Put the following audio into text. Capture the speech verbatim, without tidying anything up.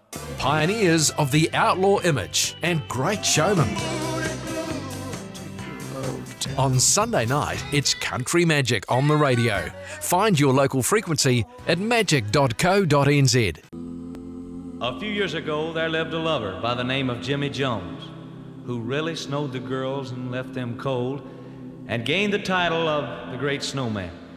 Pioneers of the outlaw image and great showmen. On Sunday night, it's Country Magic on the radio. Find your local frequency at magic dot co dot n z. A few years ago, there lived a lover by the name of Jimmy Jones, who really snowed the girls and left them cold, and gained the title of the Great Snowman.